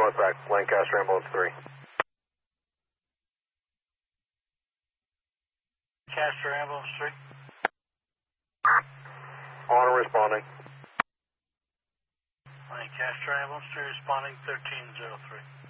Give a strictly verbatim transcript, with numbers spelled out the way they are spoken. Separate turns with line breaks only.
contact, Lancaster Ambulance three.
Lancaster Ambulance three.
On and responding.
Lancaster Ambulance three responding thirteen zero three.